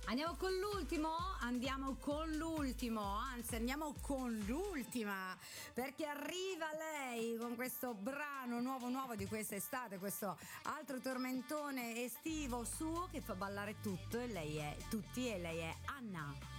Andiamo con l'ultimo, anzi andiamo con l'ultima, perché arriva lei con questo brano nuovo di quest'estate, questo altro tormentone estivo suo che fa ballare tutti e lei è Anna.